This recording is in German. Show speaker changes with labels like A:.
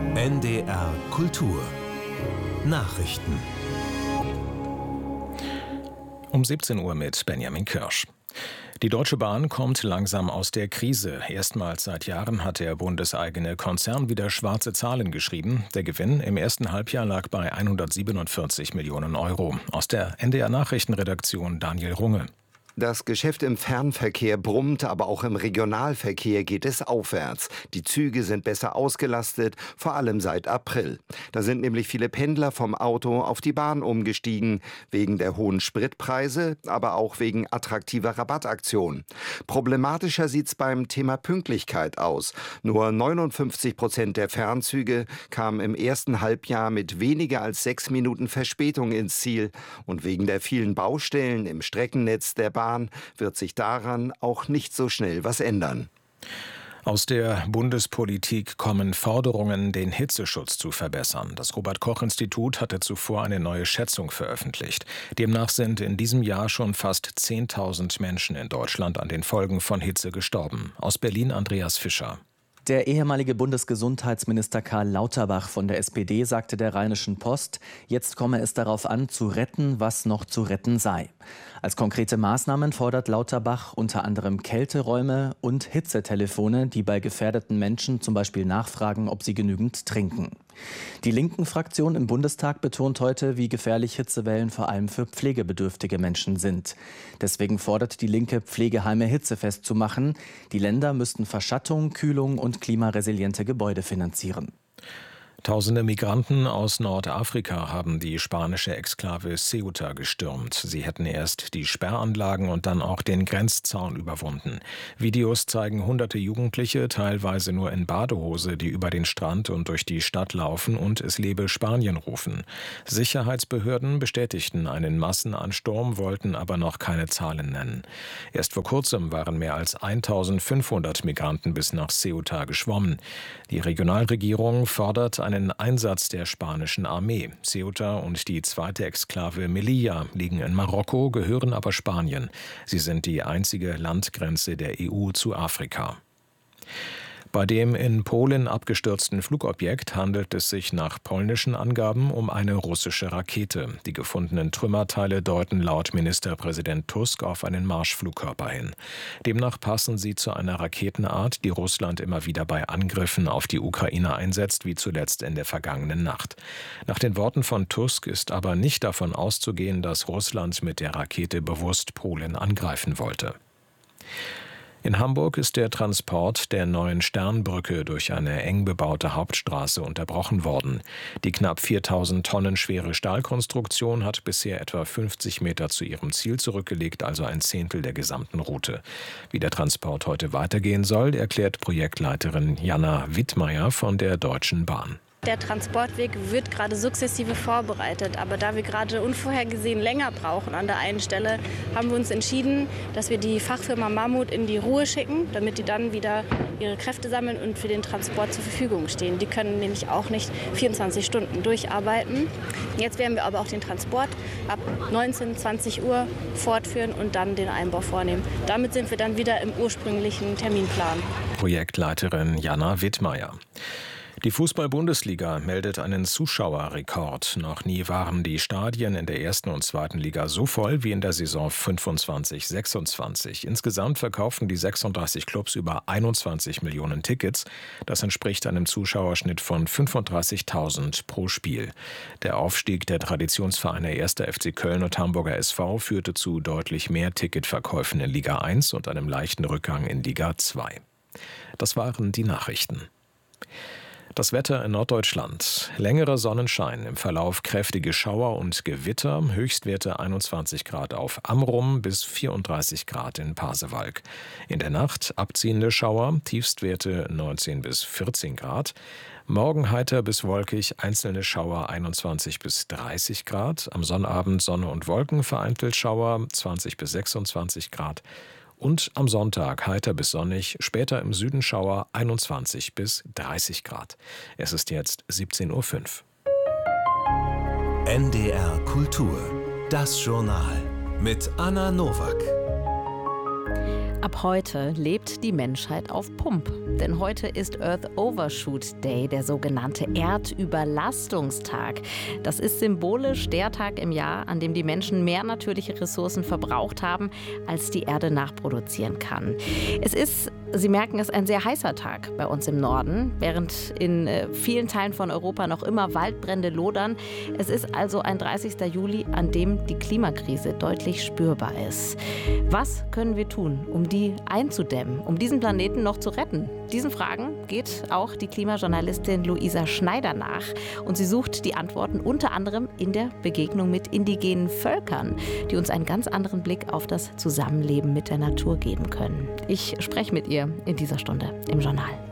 A: NDR Kultur Nachrichten.
B: Um 17 Uhr mit Benjamin Kirsch. Die Deutsche Bahn kommt langsam aus der Krise. Erstmals seit Jahren hat der bundeseigene Konzern wieder schwarze Zahlen geschrieben. Der Gewinn im ersten Halbjahr lag bei 147 Millionen Euro. Aus der NDR Nachrichtenredaktion Daniel Runge.
C: Das Geschäft im Fernverkehr brummt, aber auch im Regionalverkehr geht es aufwärts. Die Züge sind besser ausgelastet, vor allem seit April. Da sind nämlich viele Pendler vom Auto auf die Bahn umgestiegen, wegen der hohen Spritpreise, aber auch wegen attraktiver Rabattaktionen. Problematischer sieht's beim Thema Pünktlichkeit aus. Nur 59% der Fernzüge kamen im ersten Halbjahr mit weniger als 6 Minuten Verspätung ins Ziel. Und wegen der vielen Baustellen im Streckennetz der Bahn wird sich daran auch nicht so schnell was ändern.
B: Aus der Bundespolitik kommen Forderungen, den Hitzeschutz zu verbessern. Das Robert-Koch-Institut hatte zuvor eine neue Schätzung veröffentlicht. Demnach sind in diesem Jahr schon fast 10.000 Menschen in Deutschland an den Folgen von Hitze gestorben. Aus Berlin Andreas Fischer.
D: Der ehemalige Bundesgesundheitsminister Karl Lauterbach von der SPD sagte der Rheinischen Post, jetzt komme es darauf an, zu retten, was noch zu retten sei. Als konkrete Maßnahmen fordert Lauterbach unter anderem Kälteräume und Hitzetelefone, die bei gefährdeten Menschen zum Beispiel nachfragen, ob sie genügend trinken. Die linken Fraktion im Bundestag betont heute, wie gefährlich Hitzewellen vor allem für pflegebedürftige Menschen sind. Deswegen fordert die Linke, Pflegeheime hitzefest zu machen. Die Länder müssten Verschattung, Kühlung und klimaresiliente Gebäude finanzieren.
B: Tausende Migranten aus Nordafrika haben die spanische Exklave Ceuta gestürmt. Sie hätten erst die Sperranlagen und dann auch den Grenzzaun überwunden. Videos zeigen hunderte Jugendliche, teilweise nur in Badehose, die über den Strand und durch die Stadt laufen und "Es lebe Spanien" rufen. Sicherheitsbehörden bestätigten einen Massenansturm, wollten aber noch keine Zahlen nennen. Erst vor kurzem waren mehr als 1.500 Migranten bis nach Ceuta geschwommen. Die Regionalregierung fordert einen Einsatz der spanischen Armee. Ceuta und die zweite Exklave Melilla liegen in Marokko, gehören aber Spanien. Sie sind die einzige Landgrenze der EU zu Afrika. Bei dem in Polen abgestürzten Flugobjekt handelt es sich nach polnischen Angaben um eine russische Rakete. Die gefundenen Trümmerteile deuten laut Ministerpräsident Tusk auf einen Marschflugkörper hin. Demnach passen sie zu einer Raketenart, die Russland immer wieder bei Angriffen auf die Ukraine einsetzt, wie zuletzt in der vergangenen Nacht. Nach den Worten von Tusk ist aber nicht davon auszugehen, dass Russland mit der Rakete bewusst Polen angreifen wollte. In Hamburg ist der Transport der neuen Sternbrücke durch eine eng bebaute Hauptstraße unterbrochen worden. Die knapp 4.000 Tonnen schwere Stahlkonstruktion hat bisher etwa 50 Meter zu ihrem Ziel zurückgelegt, also ein Zehntel der gesamten Route. Wie der Transport heute weitergehen soll, erklärt Projektleiterin Jana Wittmeier von der Deutschen Bahn.
E: Der Transportweg wird gerade sukzessive vorbereitet, aber da wir gerade unvorhergesehen länger brauchen an der einen Stelle, haben wir uns entschieden, dass wir die Fachfirma Mammut in die Ruhe schicken, damit die dann wieder ihre Kräfte sammeln und für den Transport zur Verfügung stehen. Die können nämlich auch nicht 24 Stunden durcharbeiten. Jetzt werden wir aber auch den Transport ab 19, 20 Uhr fortführen und dann den Einbau vornehmen. Damit sind wir dann wieder im ursprünglichen Terminplan.
B: Projektleiterin Jana Wittmeier. Die Fußball-Bundesliga meldet einen Zuschauerrekord. Noch nie waren die Stadien in der ersten und zweiten Liga so voll wie in der Saison 25/26. Insgesamt verkauften die 36 Clubs über 21 Millionen Tickets. Das entspricht einem Zuschauerschnitt von 35.000 pro Spiel. Der Aufstieg der Traditionsvereine 1. FC Köln und Hamburger SV führte zu deutlich mehr Ticketverkäufen in Liga 1 und einem leichten Rückgang in Liga 2. Das waren die Nachrichten. Das Wetter in Norddeutschland. Längerer Sonnenschein, im Verlauf kräftige Schauer und Gewitter, Höchstwerte 21 Grad auf Amrum bis 34 Grad in Pasewalk. In der Nacht abziehende Schauer, Tiefstwerte 19 bis 14 Grad. Morgen heiter bis wolkig, einzelne Schauer 21 bis 30 Grad. Am Sonnabend Sonne und Wolken, vereinzelt Schauer 20 bis 26 Grad. Und am Sonntag heiter bis sonnig, später im Süden Schauer 21 bis 30 Grad. Es ist jetzt 17:05 Uhr.
A: NDR Kultur, das Journal mit Anna Nowak.
F: Ab heute lebt die Menschheit auf Pump. Denn heute ist Earth Overshoot Day, der sogenannte Erdüberlastungstag. Das ist symbolisch der Tag im Jahr, an dem die Menschen mehr natürliche Ressourcen verbraucht haben, als die Erde nachproduzieren kann. Es ist, Sie merken es, ein sehr heißer Tag bei uns im Norden, während in vielen Teilen von Europa noch immer Waldbrände lodern. Es ist also ein 30. Juli, an dem die Klimakrise deutlich spürbar ist. Was können wir tun, um die einzudämmen, um diesen Planeten noch zu retten? Diesen Fragen geht auch die Klimajournalistin Luisa Schneider nach. Und sie sucht die Antworten unter anderem in der Begegnung mit indigenen Völkern, die uns einen ganz anderen Blick auf das Zusammenleben mit der Natur geben können. Ich spreche mit ihr in dieser Stunde im Journal.